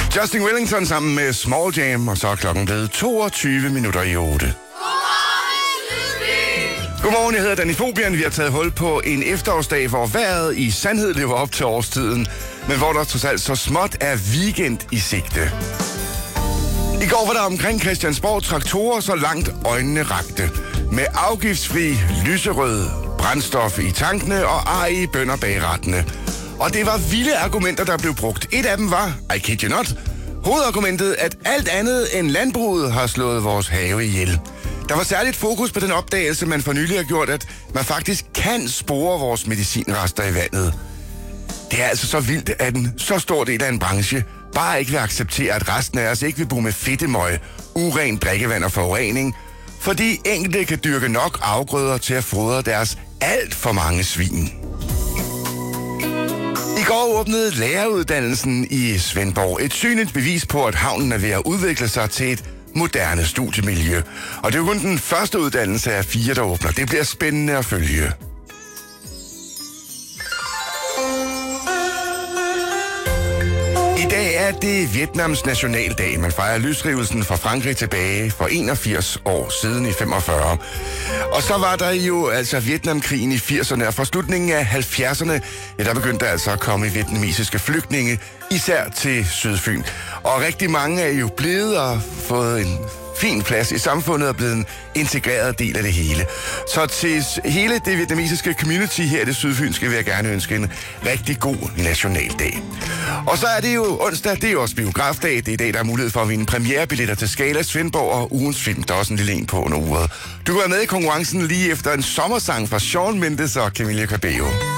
Justin Wellington sammen med Small Jam, og så er klokken blevet 22 minutter i 8. Godmorgen, jeg hedder Danny Fobian. Vi har taget hul på en efterårsdag, hvor vejret i sandhed lever op til årstiden, men hvor der trods alt så småt er weekend i sigte. I går var der omkring Christiansborg traktorer, så langt øjnene rakte. Med afgiftsfri, lyserød brændstof i tankene og i bønner bag rettene. Og det var vilde argumenter, der blev brugt. Et af dem var, I kid you not, hovedargumentet, at alt andet end landbruget har slået vores have ihjel. Der var særligt fokus på den opdagelse, man for nylig har gjort, at man faktisk kan spore vores medicinrester i vandet. Det er altså så vildt, at en så stor del af en branche bare ikke vil acceptere, at resten af os ikke vil bo med fedtemøg, urent drikkevand og forurening, fordi enkelte kan dyrke nok afgrøder til at fodre deres alt for mange svin. I går åbnede læreruddannelsen i Svendborg. Et synligt bevis på, at havnen er ved at udvikle sig til et moderne studiemiljø. Og det er jo kun den første uddannelse af 4, der åbner. Det bliver spændende at følge. I dag er det Vietnams nationaldag. Man fejrer løsrivelsen fra Frankrig tilbage for 81 år siden i 45. Og så var der jo altså Vietnamkrigen i 80'erne, og fra slutningen af 70'erne, ja, der begyndte der altså at komme vietnamesiske flygtninge, især til Sydfyn. Og rigtig mange er jo blevet og fået en fin plads i samfundet og blevet en integreret del af det hele. Så til hele det vietnamesiske community her i det sydfynske vil jeg gerne ønske en rigtig god nationaldag. Og så er det jo onsdag, det er jo også biografdag. Det er i dag, der er mulighed for at vinde premierebilletter til Scala, Svendborg og ugens film. Der er også en lille en på under uret. Du kan være med i konkurrencen lige efter en sommersang fra Shawn Mendes og Camila Cabello.